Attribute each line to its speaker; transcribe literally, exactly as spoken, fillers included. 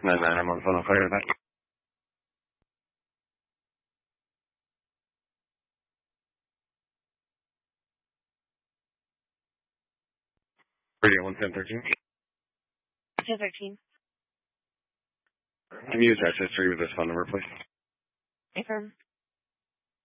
Speaker 1: nine nine, I'm on the phone. I'll call you back. Radio one ten thirteen.
Speaker 2: ten thirteen.
Speaker 1: Can you use access history with this phone number, please?
Speaker 2: Affirm.